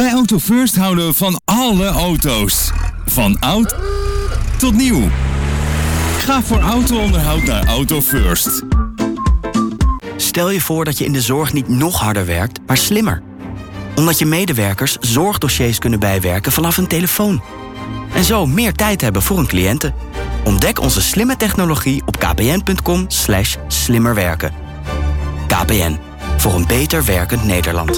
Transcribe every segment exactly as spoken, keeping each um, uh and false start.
Bij Auto First houden we van alle auto's. Van oud tot nieuw. Ga voor auto-onderhoud naar Auto First. Stel je voor dat je in de zorg niet nog harder werkt, maar slimmer. Omdat je medewerkers zorgdossiers kunnen bijwerken vanaf een telefoon. En zo meer tijd hebben voor hun cliënten. Ontdek onze slimme technologie op kpn.com slash slimmerwerken. K P N, voor een beter werkend Nederland.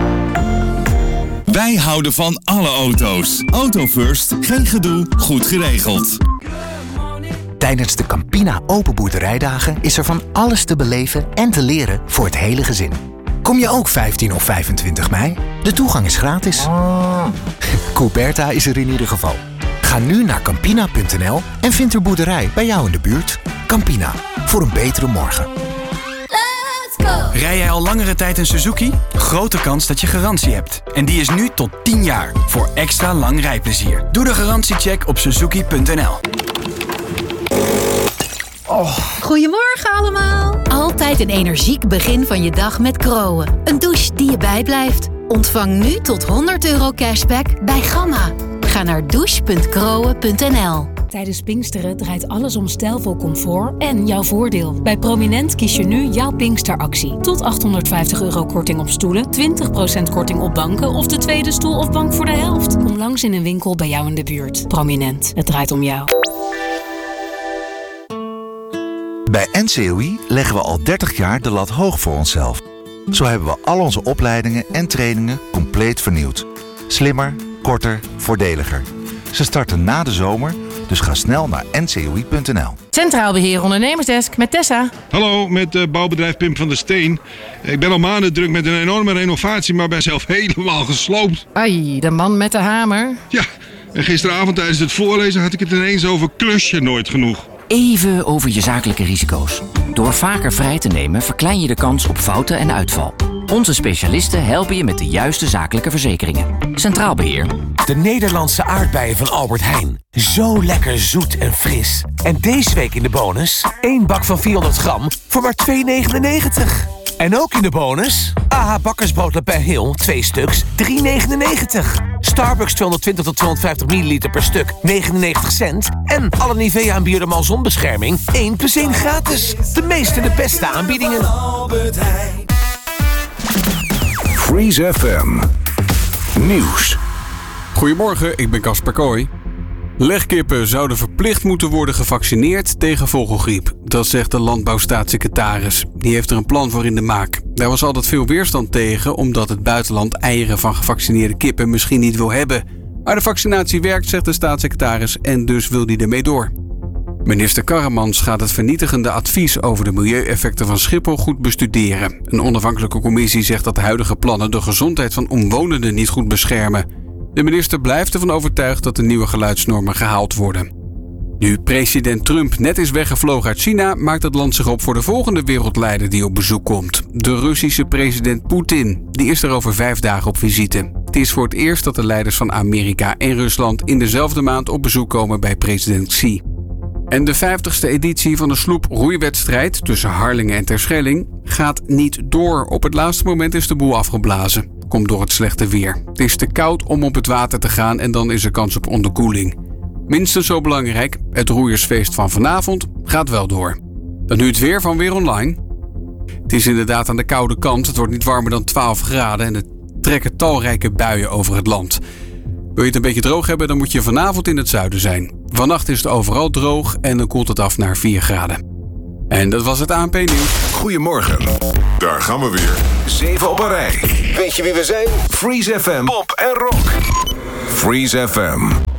Wij houden van alle auto's. Auto First, geen gedoe, goed geregeld. Tijdens de Campina Open Boerderijdagen is er van alles te beleven en te leren voor het hele gezin. Kom je ook vijftien of vijfentwintig mei? De toegang is gratis. Couberta is er in ieder geval. Ga nu naar campina punt n l en vind er boerderij bij jou in de buurt. Campina, voor een betere morgen. Let's go! Rij jij al langere tijd een Suzuki? Grote kans dat je garantie hebt. En die is nu tot tien jaar, voor extra lang rijplezier. Doe de garantiecheck op suzuki punt n l. Oh. Goedemorgen allemaal. Altijd een energiek begin van je dag met Kroon. Een douche die je bijblijft. Ontvang nu tot honderd euro cashback bij Gamma. Ga naar douche punt kroon punt n l. Tijdens Pinksteren draait alles om stijlvol comfort en jouw voordeel. Bij Prominent kies je nu jouw Pinksteractie. Tot achthonderdvijftig euro korting op stoelen, twintig procent korting op banken of de tweede stoel of bank voor de helft. Kom langs in een winkel bij jou in de buurt. Prominent, het draait om jou. Bij N C O I leggen we al dertig jaar de lat hoog voor onszelf. Zo hebben we al onze opleidingen en trainingen compleet vernieuwd. Slimmer, korter, voordeliger. Ze starten na de zomer, dus ga snel naar n c o i punt n l. Centraal Beheer Ondernemersdesk met Tessa. Hallo, met uh, bouwbedrijf Pim van der Steen. Ik ben al maanden druk met een enorme renovatie, maar ben zelf helemaal gesloopt. Ai, de man met de hamer. Ja, en gisteravond tijdens het voorlezen had ik het ineens over klusje nooit genoeg. Even over je zakelijke risico's. Door vaker vrij te nemen verklein je de kans op fouten en uitval. Onze specialisten helpen je met de juiste zakelijke verzekeringen. Centraal Beheer. De Nederlandse aardbeien van Albert Heijn. Zo lekker zoet en fris. En deze week in de bonus één bak van vierhonderd gram voor maar twee negenennegentig. En ook in de bonus A H bakkersbrood Le Pen Hill, twee stuks, drie negenennegentig. Starbucks tweehonderdtwintig tot tweehonderdvijftig milliliter per stuk, negenennegentig cent. En alle Nivea en Biodermal zonbescherming, één plus één gratis. De meeste en de beste aanbiedingen. Freeze F M Nieuws. Goedemorgen, ik ben Casper Kooi. Legkippen zouden verplicht moeten worden gevaccineerd tegen vogelgriep. Dat zegt de landbouwstaatssecretaris. Die heeft er een plan voor in de maak. Daar was altijd veel weerstand tegen, omdat het buitenland eieren van gevaccineerde kippen misschien niet wil hebben. Maar de vaccinatie werkt, zegt de staatssecretaris, en dus wil die ermee door. Minister Karremans gaat het vernietigende advies over de milieueffecten van Schiphol goed bestuderen. Een onafhankelijke commissie zegt dat de huidige plannen de gezondheid van omwonenden niet goed beschermen. De minister blijft ervan overtuigd dat de nieuwe geluidsnormen gehaald worden. Nu president Trump net is weggevlogen uit China, maakt het land zich op voor de volgende wereldleider die op bezoek komt. De Russische president Poetin. Die is er over vijf dagen op visite. Het is voor het eerst dat de leiders van Amerika en Rusland in dezelfde maand op bezoek komen bij president Xi. En de vijftigste editie van de sloeproeiwedstrijd tussen Harlingen en Terschelling gaat niet door. Op het laatste moment is de boel afgeblazen. Komt door het slechte weer. Het is te koud om op het water te gaan en dan is er kans op onderkoeling. Minstens zo belangrijk, het roeiersfeest van vanavond gaat wel door. Dan nu het weer van Weer Online. Het is inderdaad aan de koude kant. Het wordt niet warmer dan twaalf graden en er trekken talrijke buien over het land. Wil je het een beetje droog hebben, dan moet je vanavond in het zuiden zijn. Vannacht is het overal droog en dan koelt het af naar vier graden. En dat was het A N P Nieuws. Goedemorgen, daar gaan we weer. Zeven op een rij. Weet je wie we zijn? Freeze F M, pop en rock. Freeze F M.